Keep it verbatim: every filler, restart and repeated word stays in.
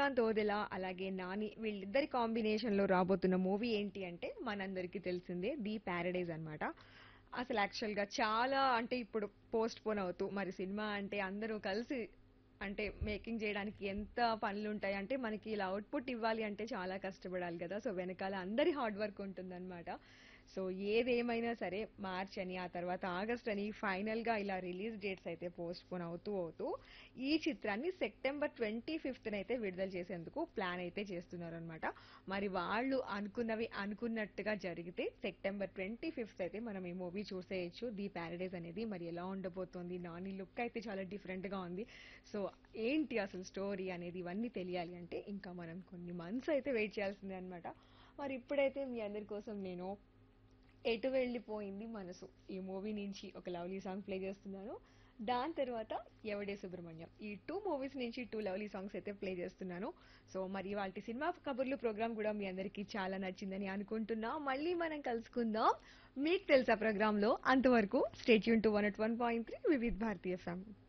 శ్రీకాంత్ ఓదెలా అలాగే నాని వీళ్ళిద్దరి కాంబినేషన్ లో రాబోతున్న మూవీ ఏంటి అంటే మనందరికీ తెలిసిందే ది ప్యారడైజ్ అన్నమాట. అసలు యాక్చువల్ గా చాలా అంటే ఇప్పుడు పోస్ట్ పోన్ అవుతూ మరి సినిమా అంటే అందరూ కలిసి అంటే మేకింగ్ చేయడానికి ఎంత పనులు ఉంటాయి అంటే మనకి ఇలా అవుట్పుట్ ఇవ్వాలి అంటే చాలా కష్టపడాలి కదా. సో వెనకాల అందరి హార్డ్ వర్క్ ఉంటుందన్నమాట. సో ఏదేమైనా సరే మార్చ్ అని ఆ తర్వాత ఆగస్ట్ అని ఫైనల్ గా ఇలా రిలీజ్ డేట్స్ అయితే పోస్ట్ పోన్ అవుతూ అవుతూ ఈ చిత్రాన్ని సెప్టెంబర్ ట్వంటీ ఫిఫ్త్ అయితే విడుదల చేసేందుకు ప్లాన్ అయితే చేస్తున్నారు అనమాట. మరి వాళ్ళు అనుకున్నవి అనుకున్నట్టుగా జరిగితే సెప్టెంబర్ ట్వంటీ ఫిఫ్త్ అయితే మనం ఈ మూవీ చూసేయచ్చు ది ప్యారడైజ్ అనేది. మరి ఎలా ఉండబోతోంది, నాని లుక్ అయితే చాలా డిఫరెంట్ గా ఉంది. సో ఏంటి అసలు స్టోరీ అనేది ఇవన్నీ తెలియాలి అంటే ఇంకా మనం కొన్ని మంత్స్ అయితే వెయిట్ చేయాల్సిందే అనమాట. మరి ఇప్పుడైతే మీ అందరి కోసం నేను ఎటు వెళ్ళిపోయింది మనసు ఈ మూవీ నుంచి ఒక లవ్లీ సాంగ్ ప్లే చేస్తున్నాను. దాని తర్వాత ఎవడే సుబ్రహ్మణ్యం ఈ టూ మూవీస్ నుంచి టూ లవ్లీ సాంగ్స్ అయితే ప్లే చేస్తున్నాను. సో మరి వాటి సినిమా కబుర్లు ప్రోగ్రామ్ కూడా మీ అందరికీ చాలా నచ్చిందని అనుకుంటున్నా. మళ్ళీ మనం కలుసుకుందాం మీకు తెలుసా ప్రోగ్రామ్ లో. అంతవరకు stay tune to one at one point three Vividh Bharatiya FM.